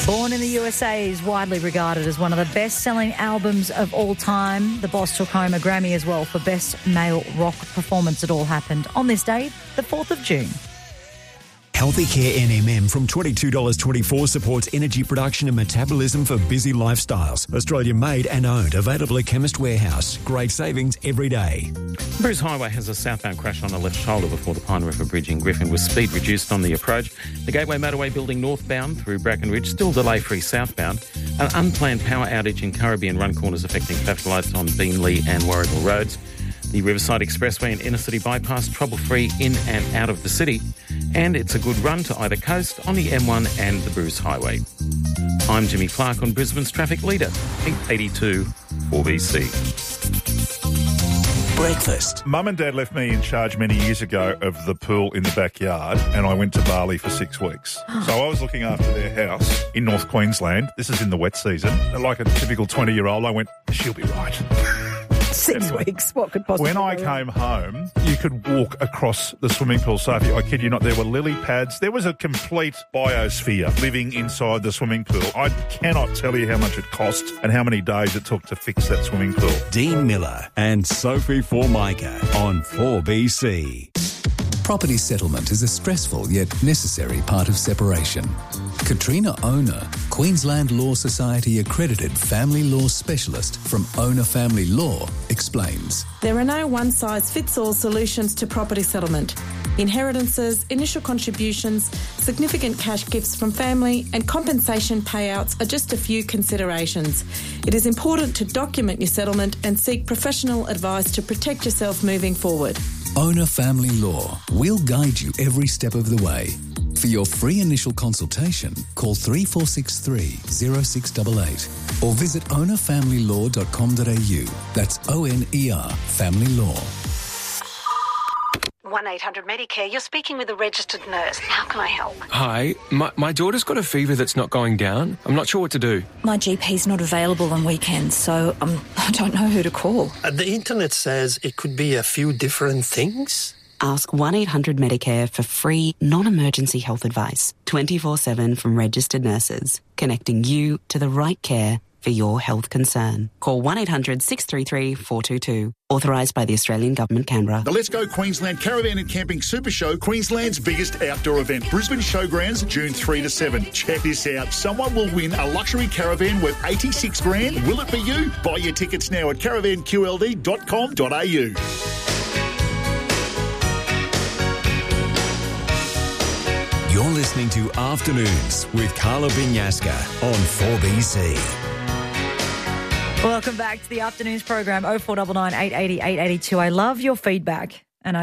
Born in the USA is widely regarded as one of the best-selling albums of all time. The Boss took home a Grammy as well for Best Male Rock Performance. It all happened on this day, the 4th of June. Healthy Care NMM from $22.24 supports energy production and metabolism for busy lifestyles. Australian made and owned. Available at Chemist Warehouse. Great savings every day. Bruce Highway has a southbound crash on the left shoulder before the Pine River Bridge in Griffin with speed reduced on the approach. The Gateway Motorway building northbound through Brackenridge still delay-free southbound. An unplanned power outage in Currabee and Run Corners affecting traffic lights on Beenleigh and Warragul roads. The Riverside Expressway and Inner City Bypass trouble-free in and out of the city. And it's a good run to either coast on the M1 and the Bruce Highway. I'm Jimmy Clark on Brisbane's Traffic Leader, 882 4BC. Breakfast. Mum and Dad left me in charge many years ago of the pool in the backyard, and I went to Bali for 6 weeks. So I was looking after their house in North Queensland. This is in the wet season. Like a typical 20-year-old, I went, she'll be right. 6 weeks, what could possibly When I came home, you could walk across the swimming pool. So I kid you not, there were lily pads. There was a complete biosphere living inside the swimming pool. I cannot tell you how much it cost and how many days it took to fix that swimming pool. Dean Miller and Sophie Formica on 4BC. Property settlement is a stressful yet necessary part of separation. Katrina Owner, Queensland Law Society accredited family law specialist from Owner Family Law, explains. There are no one-size-fits-all solutions to property settlement. Inheritances, initial contributions, significant cash gifts from family and compensation payouts are just a few considerations. It is important to document your settlement and seek professional advice to protect yourself moving forward. Owner Family Law. We'll guide you every step of the way. For your free initial consultation, call 3463 0688 or visit ownerfamilylaw.com.au. That's ONER Family Law. 1-800-Medicare. You're speaking with a registered nurse. How can I help? Hi, my daughter's got a fever that's not going down. I'm not sure what to do. My GP's not available on weekends, so I don't know who to call. The internet says it could be a few different things. Ask 1-800-Medicare for free, non-emergency health advice, 24/7 from registered nurses, connecting you to the right care for your health concern. Call 1-800-633-422. Authorised by the Australian Government, Canberra. The Let's Go Queensland Caravan and Camping Super Show, Queensland's biggest outdoor event. Brisbane Showgrounds, June 3 to 7. Check this out. Someone will win a luxury caravan worth $86,000. Will it be you? Buy your tickets now at caravanqld.com.au. You're listening to Afternoons with Carla Binyaska on 4BC. Welcome back to the Afternoons program, 0499 880 882. I love your feedback.